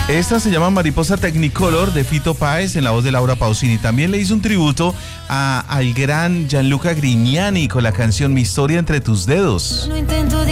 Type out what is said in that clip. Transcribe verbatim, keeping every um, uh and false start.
Esta se llama Mariposa Technicolor de Fito Páez en la voz de Laura Pausini. También le hizo un tributo a, al gran Gianluca Grignani con la canción Mi historia entre tus dedos. No intento